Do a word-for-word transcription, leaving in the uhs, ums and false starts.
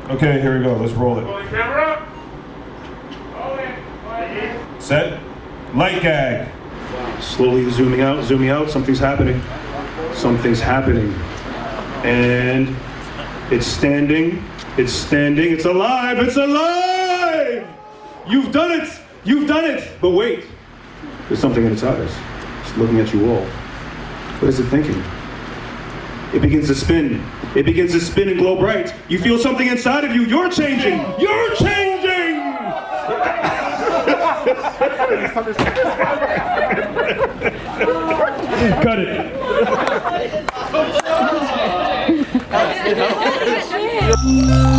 Okay, here we go. Let's roll it. Camera. Set. Light gag. Slowly zooming out, zooming out. Something's happening. Something's happening. And it's standing. It's standing. It's alive. It's alive! You've done it. You've done it. But wait. There's something in its eyes. It's looking at you all. What is it thinking? It begins to spin. It begins to spin and glow bright. You feel something inside of you. You're changing. You're changing! Cut it.